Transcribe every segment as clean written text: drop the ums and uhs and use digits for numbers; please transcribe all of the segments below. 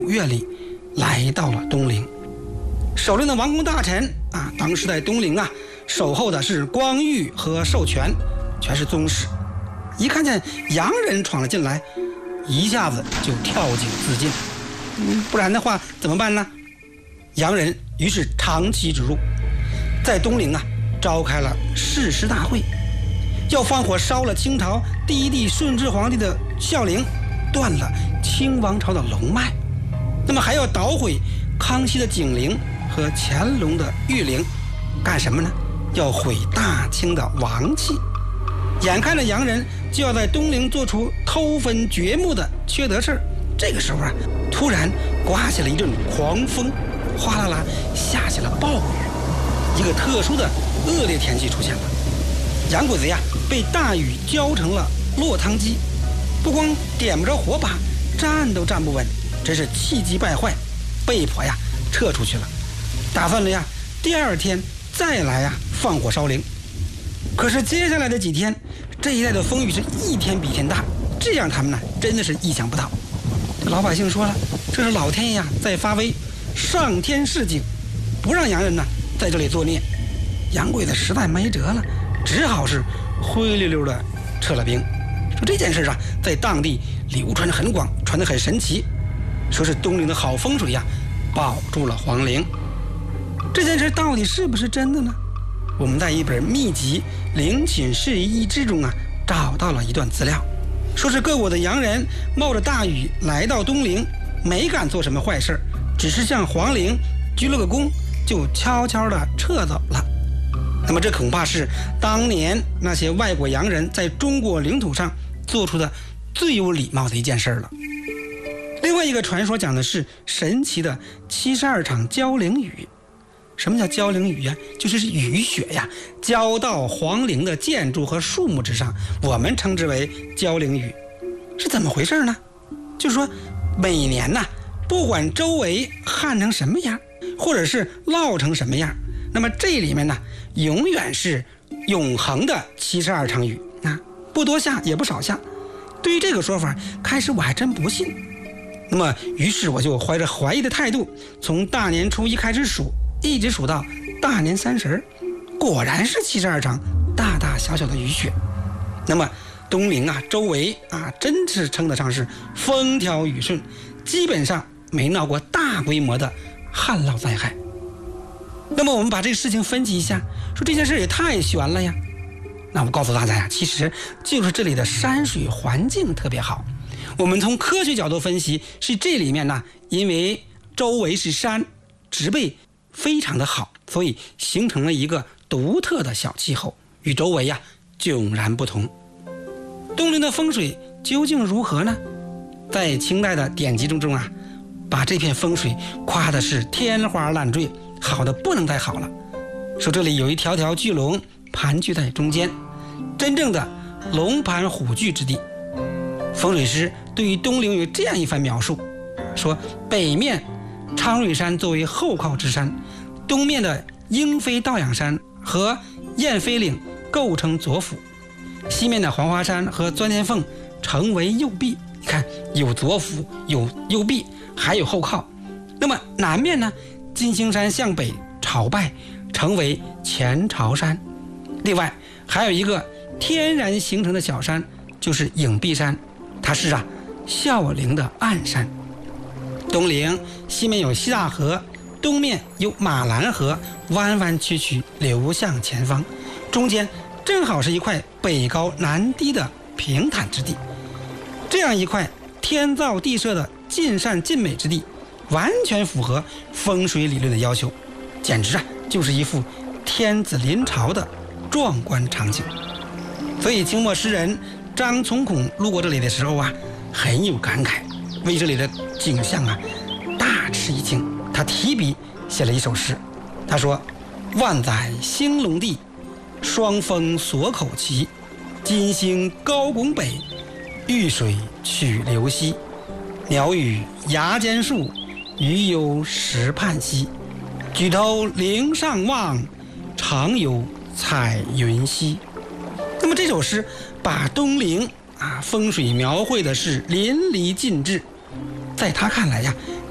月里来到了东陵。守陵的王公大臣啊，当时在东陵啊守候的是光裕和寿全，全是宗室。一看见洋人闯了进来，一下子就跳井自尽。不然的话怎么办呢？洋人于是长期植入，在东陵啊召开了誓师大会，要放火烧了清朝第一帝顺治皇帝的孝陵，断了清王朝的龙脉。那么还要捣毁康熙的景陵和乾隆的裕陵，干什么呢？要毁大清的王气。眼看着洋人就要在东陵做出偷坟掘墓的缺德事儿，这个时候啊，突然刮起了一阵狂风，哗啦啦下起了暴雨，一个特殊的恶劣天气出现了。洋鬼子呀被大雨浇成了落汤鸡，不光点不着火把，站都站不稳，真是气急败坏，被迫呀撤出去了，打算着呀第二天再来呀放火烧陵。可是接下来的几天，这一带的风雨是一天比一天大，这让他们呢真的是意想不到。老百姓说了，这是老天爷呀在发威，上天示警，不让洋人呢在这里作孽。洋鬼子实在没辙了，只好是灰溜溜的撤了兵。说这件事啊在当地流传很广，传得很神奇，说是东陵的好风水呀保住了皇陵。这件事到底是不是真的呢？我们在一本秘籍《陵寝事异志》中啊找到了一段资料，说是各国的洋人冒着大雨来到东陵，没敢做什么坏事，只是向皇陵鞠了个躬，就悄悄地撤走了。那么这恐怕是当年那些外国洋人在中国领土上做出的最有礼貌的一件事了。另外一个传说讲的是神奇的72场浇陵雨。什么叫浇陵雨呀？就是雨雪呀浇到皇陵的建筑和树木之上，我们称之为浇陵雨。是怎么回事呢？就是说每年呢，不管周围旱成什么样，或者是涝成什么样，那么这里面呢永远是永恒的72场雨啊，不多下也不少下。对于这个说法，开始我还真不信。那么于是我就怀着怀疑的态度，从大年初一开始数，一直数到大年30，果然是72场大大小小的雨雪。那么东陵啊周围啊真是称得上是风调雨顺，基本上没闹过大规模的旱涝灾害。那么我们把这个事情分析一下，说这件事也太悬了呀。那我告诉大家呀，其实就是这里的山水环境特别好。我们从科学角度分析，是这里面呢，因为周围是山，植被非常的好，所以形成了一个独特的小气候，与周围呀迥然不同。东陵的风水究竟如何呢？在清代的典籍中啊，把这片风水夸的是天花乱坠，好的不能再好了。说这里有一条条巨龙盘踞在中间，真正的龙盘虎踞之地。风水师对于东陵有这样一番描述，说北面昌瑞山作为后靠之山，东面的鹰飞道仰山和燕飞岭构成左辅，西面的黄花山和钻天凤成为右壁。你看有左辅，有右壁，还有后靠。那么南面呢，金星山向北朝拜，成为前朝山。另外还有一个天然形成的小山，就是影壁山，它是孝陵的暗山。东陵西面有西大河，东面有马兰河弯弯曲曲流向前方，中间正好是一块北高南低的平坦之地。这样一块天造地设的尽善尽美之地，完全符合风水理论的要求，简直就是一幅天子临朝的壮观场景。所以清末诗人张从孔路过这里的时候很有感慨，为这里的景象大吃一惊。他提笔写了一首诗，他说：万载兴隆地，双峰锁口齐，金星高拱北，玉水曲流西，鸟语崖间树，鱼游石畔溪，举头陵上望，常有彩云溪。那么这首诗把东陵风水描绘的是淋漓尽致。在他看来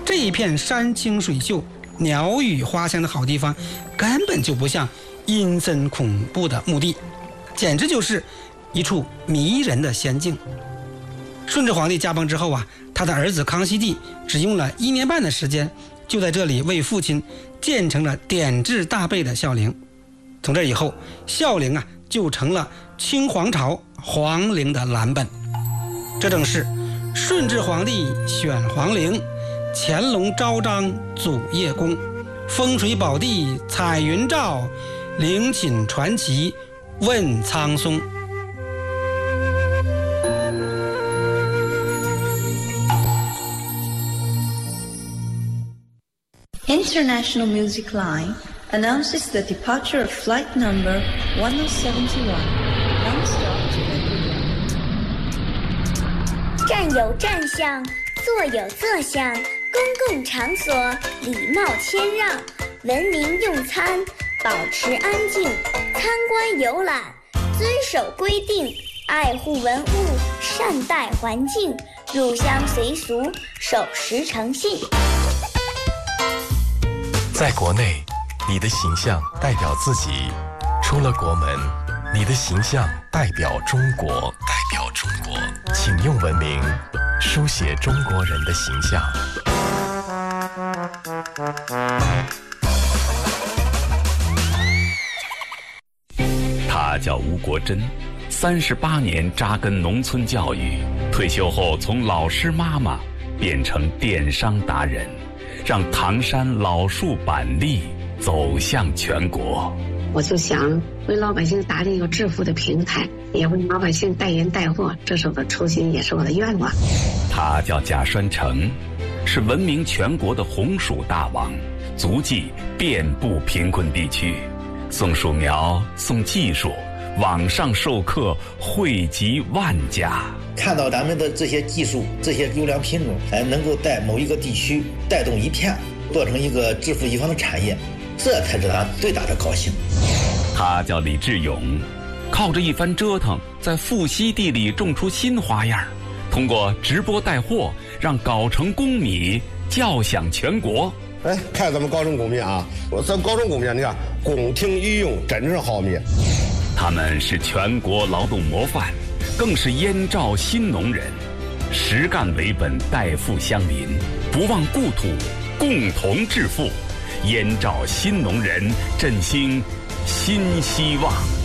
这一片山清水秀、鸟语花香的好地方，根本就不像阴森恐怖的墓地，简直就是一处迷人的仙境。顺治皇帝驾崩之后啊，他的儿子康熙帝只用了1年半的时间，就在这里为父亲建成了典制大贝的孝陵。从这以后，孝陵啊就成了清皇朝皇陵的蓝本。这正是顺治皇帝选皇陵，乾隆昭彰祖业宫，风水宝地彩云照，陵寝传奇问苍松。 International Music Line announces the departure of flight number 1071, non-stop to Vancouver. 站有站相，坐有坐相，公共场所礼貌谦让，文明用餐，保持安静，参观游览，遵守规定，爱护文物，善待环境，入乡随俗，守时诚信。 在国内，你的形象代表自己；出了国门，你的形象代表中国。请用文明书写中国人的形象。 他叫吴国珍，38年扎根农村教育，退休后从老师妈妈变成电商达人，让唐山老树板栗走向全国。 我就想为老百姓打理一个致富的平台，也为老百姓带人带货，这是我的初心，也是我的愿望。 他叫贾栓成，是闻名全国的红薯大王，足迹遍布贫困地区，送薯苗，送技术，网上授课惠及万家。 看到咱们的这些技术，这些优良品种，能够在某一个地区带动一片，做成一个致富一方的产业，这才是他最大的高兴。 他叫李志勇，靠着一番折腾，在富硒地里种出新花样，通过直播带货，让藁城公米叫响全国。 看咱们藁城公米啊，咱藁城公米，你看宫廷御用，真是好米。 他们是全国劳动模范，更是燕赵新农人，实干为本，代富乡邻，不忘故土，共同致富。燕赵新农人振兴新希望。